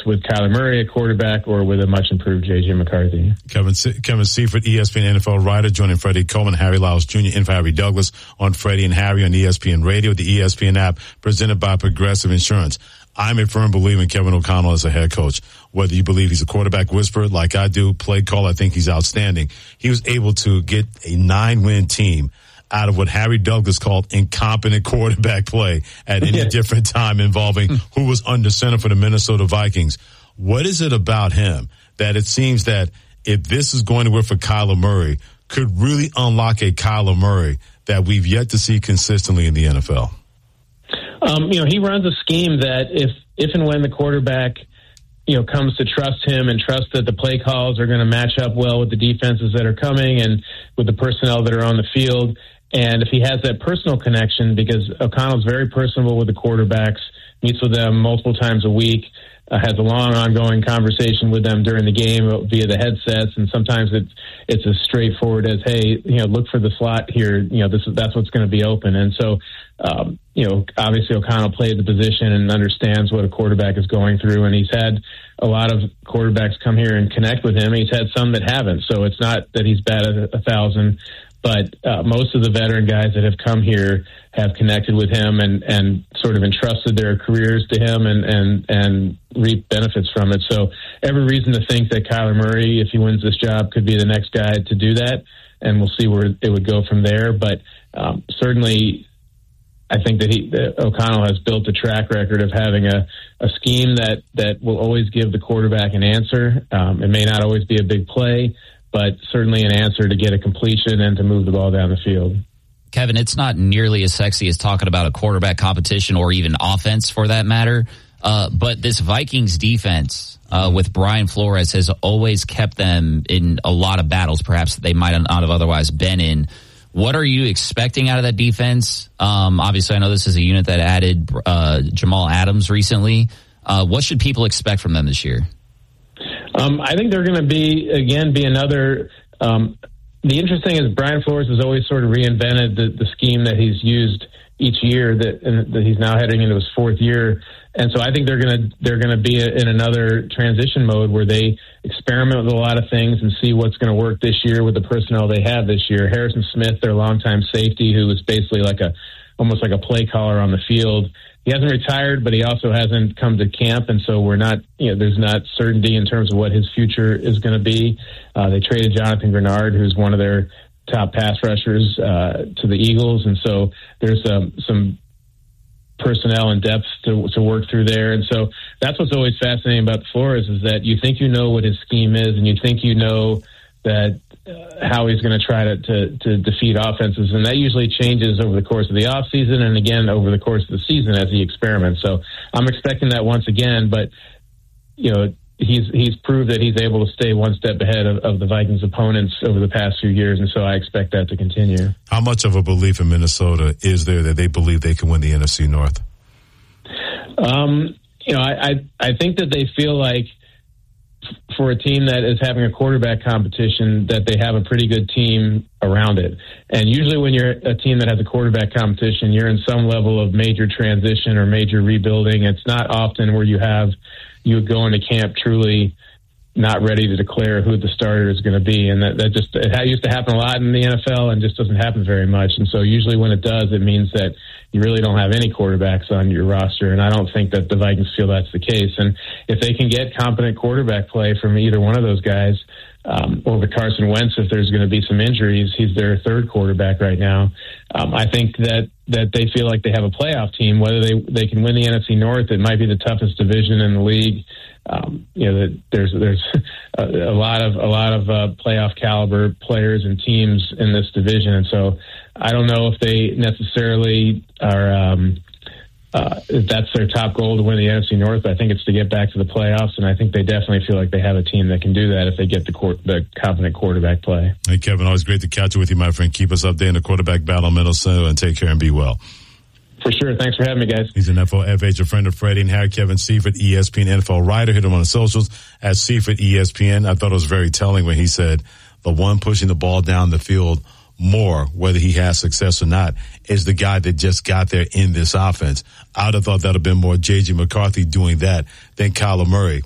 with Kyler Murray at quarterback or with a much improved J.J. McCarthy. Kevin Seifert, ESPN NFL writer, joining Freddie Coleman, Harry Lyles Jr., in for Harry Douglas on Freddie and Harry on ESPN Radio, the ESPN app, presented by Progressive Insurance. I'm a firm believer in Kevin O'Connell as a head coach. Whether you believe he's a quarterback whisperer like I do, play call, I think he's outstanding. He was able to get a 9-win team out of what Harry Douglas called incompetent quarterback play at any different time involving who was under center for the Minnesota Vikings. What is it about him that it seems that if this is going to work for Kyler Murray, could really unlock a Kyler Murray that we've yet to see consistently in the NFL? He runs a scheme that if and when the quarterback, comes to trust him and trust that the play calls are going to match up well with the defenses that are coming and with the personnel that are on the field. And if he has that personal connection, because O'Connell's very personable with the quarterbacks, meets with them multiple times a week, has a long ongoing conversation with them during the game via the headsets, and sometimes it's as straightforward as, hey, look for the slot here. That's what's going to be open. And so, obviously O'Connell played the position and understands what a quarterback is going through, and he's had a lot of quarterbacks come here and connect with him. He's had some that haven't, so it's not that he's bad at 1,000. But most of the veteran guys that have come here have connected with him and sort of entrusted their careers to him and reap benefits from it. So every reason to think that Kyler Murray, if he wins this job, could be the next guy to do that. And we'll see where it would go from there. But certainly I think that O'Connell has built a track record of having a scheme that will always give the quarterback an answer. It may not always be a big play, but certainly an answer to get a completion and to move the ball down the field. Kevin, it's not nearly as sexy as talking about a quarterback competition or even offense for that matter. But this Vikings defense with Brian Flores has always kept them in a lot of battles, perhaps that they might not have otherwise been in. What are you expecting out of that defense? Obviously, I know this is a unit that added Jamal Adams recently. What should people expect from them this year? I think they're going to be another. The interesting is Brian Flores has always sort of reinvented the scheme that he's used each year that he's now heading into his fourth year. And so I think they're going to be in another transition mode where they experiment with a lot of things and see what's going to work this year with the personnel they have this year. Harrison Smith, their longtime safety, who was basically almost like a play caller on the field. He hasn't retired, but he also hasn't come to camp, and so we're not, there's not certainty in terms of what his future is going to be. They traded Jonathan Grenard, who's one of their top pass rushers, to the Eagles, and so there's some personnel and depth to work through there. And so that's what's always fascinating about Flores is that you think you know what his scheme is, and you think you know that how he's going to try to defeat offenses, and that usually changes over the course of the offseason and again over the course of the season as he experiments. So I'm expecting that once again, but he's proved that he's able to stay one step ahead of the Vikings opponents over the past few years, and so I expect that to continue. How much of a belief in Minnesota is there that they believe they can win the NFC North? I think that they feel like for a team that is having a quarterback competition that they have a pretty good team around it. And usually when you're a team that has a quarterback competition, you're in some level of major transition or major rebuilding. It's not often where you would go into camp truly not ready to declare who the starter is going to be. And it used to happen a lot in the NFL and just doesn't happen very much. And so usually when it does, it means that you really don't have any quarterbacks on your roster. And I don't think that the Vikings feel that's the case. And if they can get competent quarterback play from either one of those guys, or with Carson Wentz, if there's going to be some injuries, he's their third quarterback right now. I think that they feel like they have a playoff team. Whether they can win the NFC North, it might be the toughest division in the league. There's a lot of playoff caliber players and teams in this division, and so I don't know if they necessarily are. If that's their top goal to win the NFC North, I think it's to get back to the playoffs, and I think they definitely feel like they have a team that can do that if they get the competent quarterback play. Hey, Kevin, always great to catch up with you, my friend. Keep us updated in the quarterback battle in Minnesota, and take care and be well. For sure. Thanks for having me, guys. He's an FOFH, a friend of Freddie and Harry. Kevin Seifert, ESPN NFL writer. Hit him on the socials at Seifert ESPN. I thought it was very telling when he said the one pushing the ball down the field more, whether he has success or not, is the guy that just got there in this offense. I would have thought that would have been more J.J. McCarthy doing that than Kyler Murray.